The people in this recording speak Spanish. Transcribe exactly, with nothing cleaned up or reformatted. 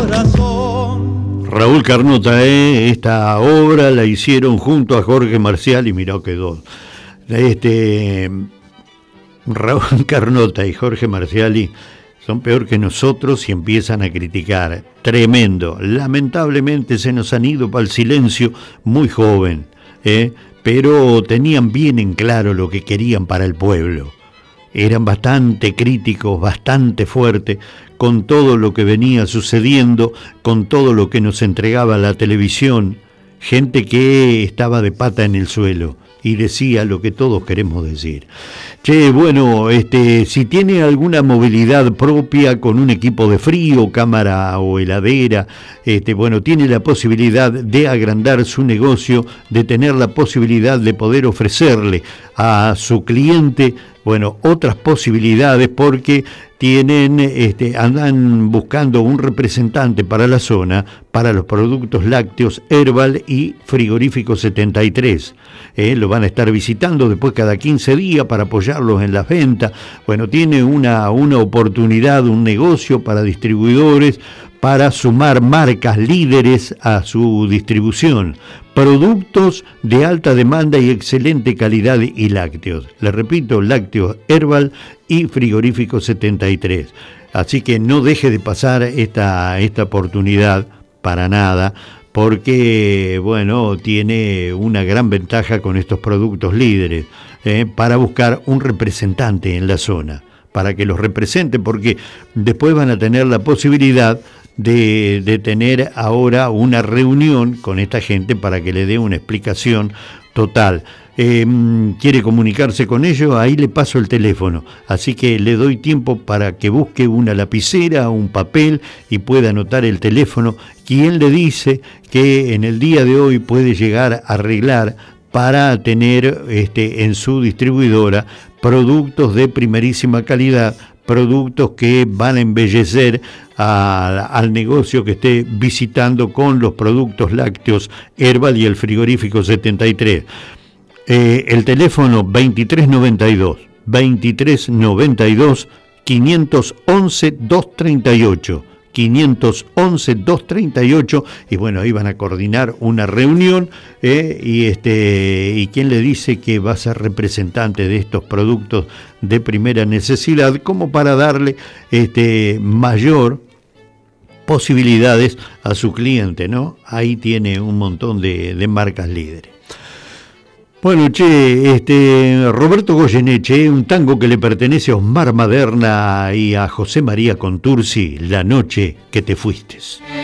corazón. Raúl Carnota, ¿eh? Esta obra la hicieron junto a Jorge Marcial y mirá quedó. Este, Raúl Carnota y Jorge Marciali son peor que nosotros y empiezan a criticar. Tremendo. Lamentablemente se nos han ido para el silencio muy joven, ¿eh? Pero tenían bien en claro lo que querían para el pueblo. Eran bastante críticos, bastante fuertes con todo lo que venía sucediendo, con todo lo que nos entregaba la televisión. Gente que estaba de pata en el suelo y decía lo que todos queremos decir. Che, bueno, este, si tiene alguna movilidad propia con un equipo de frío, cámara o heladera, este, bueno, tiene la posibilidad de agrandar su negocio, de tener la posibilidad de poder ofrecerle a su cliente, bueno, otras posibilidades, porque tienen, este, andan buscando un representante para la zona, para los productos lácteos Herbal y Frigorífico setenta y tres. Eh, lo van a estar visitando después cada quince días para apoyarlos en las ventas. Bueno, tiene una, una oportunidad, un negocio para distribuidores, para sumar marcas líderes a su distribución. Productos de alta demanda y excelente calidad y lácteos. Les repito, lácteos Herbal y Frigorífico setenta y tres. Así que no deje de pasar esta, esta oportunidad para nada, porque, bueno, tiene una gran ventaja con estos productos líderes, eh, para buscar un representante en la zona, para que los represente, porque después van a tener la posibilidad de, de tener ahora una reunión con esta gente para que le dé una explicación total. Eh, quiere comunicarse con ellos, ahí le paso el teléfono, así que le doy tiempo para que busque una lapicera, un papel y pueda anotar el teléfono. Quien le dice que en el día de hoy puede llegar a arreglar para tener este, en su distribuidora productos de primerísima calidad, productos que van a embellecer a, al negocio que esté visitando con los productos lácteos Herbal y el Frigorífico setenta y tres. Eh, el teléfono veintitrés noventa y dos, veintitrés noventa y dos, quinientos once, doscientos treinta y ocho, quinientos once, doscientos treinta y ocho, y bueno, ahí van a coordinar una reunión, eh, y este y quién le dice que va a ser representante de estos productos de primera necesidad, como para darle este mayor posibilidades a su cliente, ¿no? Ahí tiene un montón de, de marcas líderes. Bueno, che, este, Roberto Goyeneche, un tango que le pertenece a Osmar Maderna y a José María Contursi, La noche que te fuistes.